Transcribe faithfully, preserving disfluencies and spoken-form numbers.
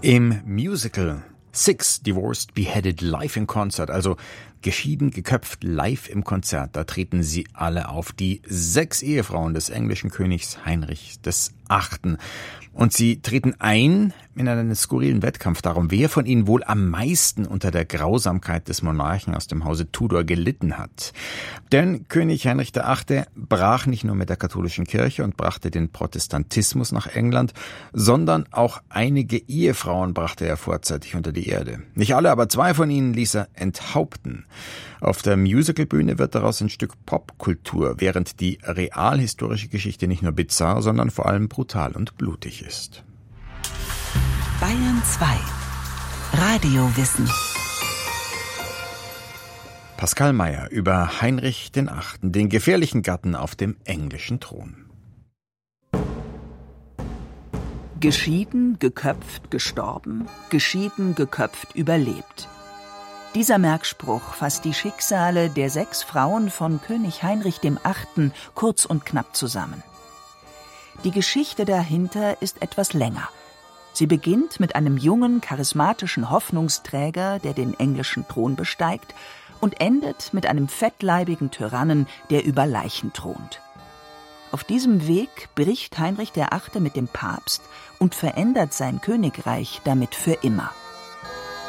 Im Musical Six Divorced Beheaded live in Concert, also geschieden, geköpft live im Konzert, da treten sie alle auf, die sechs Ehefrauen des englischen Königs Heinrich des Achten. Und sie treten ein in einen skurrilen Wettkampf darum, wer von ihnen wohl am meisten unter der Grausamkeit des Monarchen aus dem Hause Tudor gelitten hat. Denn König Heinrich der Achte brach nicht nur mit der katholischen Kirche und brachte den Protestantismus nach England, sondern auch einige Ehefrauen brachte er vorzeitig unter die Erde. Nicht alle, aber zwei von ihnen ließ er enthaupten. Auf der Musicalbühne wird daraus ein Stück Popkultur, während die realhistorische Geschichte nicht nur bizarr, sondern vor allem brutal und blutig ist. Bayern zwei. Radiowissen. Pascal Mayer über Heinrich den Achten, den gefährlichen Gatten auf dem englischen Thron. Geschieden, geköpft, gestorben, geschieden, geköpft, überlebt. Dieser Merkspruch fasst die Schicksale der sechs Frauen von König Heinrich dem Achten kurz und knapp zusammen. Die Geschichte dahinter ist etwas länger. Sie beginnt mit einem jungen, charismatischen Hoffnungsträger, der den englischen Thron besteigt, und endet mit einem fettleibigen Tyrannen, der über Leichen thront. Auf diesem Weg bricht Heinrich der Achte mit dem Papst und verändert sein Königreich damit für immer.